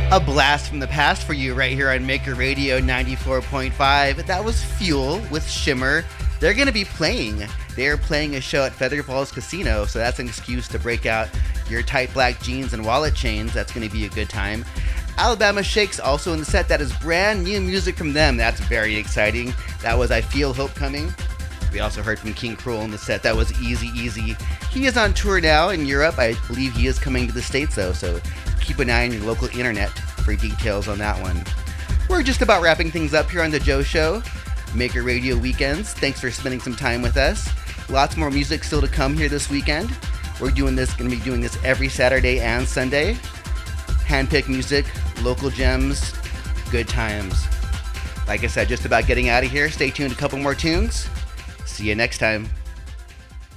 A blast from the past for you right here on Maker Radio 94.5. That was Fuel with Shimmer. They're going to be playing. They're playing a show at Feather Falls Casino, so that's an excuse to break out your tight black jeans and wallet chains. That's going to be a good time. Alabama Shakes also in the set. That is brand new music from them. That's very exciting. That was I Feel Hope Coming. We also heard from King Cruel in the set. That was Easy Easy. He is on tour now in Europe. I believe he is coming to the States, though, so keep an eye on your local internet for details on that one. We're just about wrapping things up here on The Joe Show. Maker Radio Weekends. Thanks for spending some time with us. Lots more music still to come here this weekend. We're going to be doing this every Saturday and Sunday. Handpicked music, local gems, good times. Like I said, just about getting out of here. Stay tuned, a couple more tunes. See you next time.